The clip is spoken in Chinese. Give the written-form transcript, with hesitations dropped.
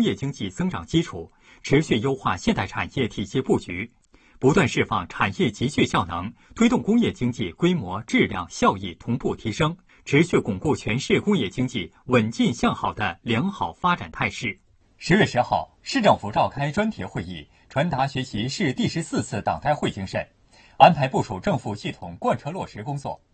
业经济增长基础，持续优化现代产业体系布局，不断释放产业集聚效能，推动工业经济规模、质量、效益同步提升，持续巩固全市工业经济稳进向好的良好发展态势。10月10号，市政府召开专题会议，传达学习市第14次党代会精神，安排部署政府系统贯彻落实工作。